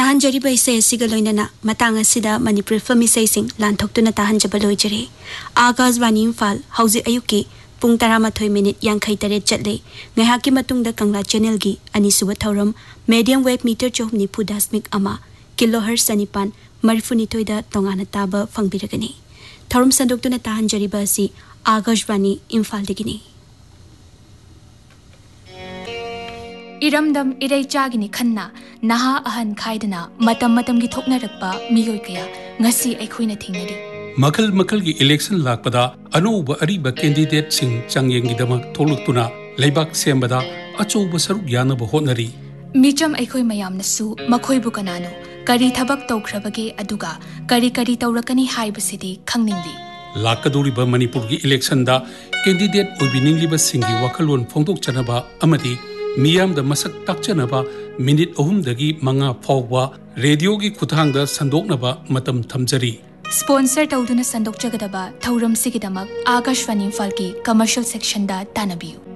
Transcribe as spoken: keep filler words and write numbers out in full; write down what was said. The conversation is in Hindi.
ताहंजरीबा इसे असिगा लोइनना मतंग असिदा मणिपुर फिल्म इसेसिंग लांथोक्तुना ताहंजबा लोइजरे आकाशवाणी इम्फाल हौजे अयुकी पुंग तरामाथोई मिनिट यांखै तरेट चले ngayhaki matungda kangla channel gi anisuba thauram medium wave meter chom nifu dasmik ama kilohertz sanipan marifuni da tongana taba fangbiragani thauram sandoktuna tahanjariba si Akashvani Imphal दिगिनी इरमदम Irai चागिनी Khanna नहा अहन खाइदना मतम मतम की थोकनरक्पा मियोय कया ngasi अखोइना थिंगनरी मखल मखल की इलेक्शन लाकपदा अनौब अरीब कैंडिडेट सिंह चांगयेंगिदमक थोलुक्तुना लेबाक सेंबदा अचौब सरुक यानब होनरी मिचम अखोइ मयामनसु मखोइबु कनानो करी थबक तौख्रबगे अदुगा करी करी तौरकनी हाइबसिदी खंगनिंगली लाकदोरिब मणिपुर की इलेक्शन दा कैंडिडेट ओबिनिंगलिब सिंगी वखलोन फोंदोकचनबा अमदी मियाम द मसक ताकचनबा मिनिट अहुमदगी मंगा फावबा रेडियो की खुथांगदा संदोकनबा मतम थमजरी स्पॉन्सर तौदुना संदोकचगदबा थौरम सिगिदमक आकाशवाणी इम्फाल की कमर्शियल सेक्शन दा तानबियु।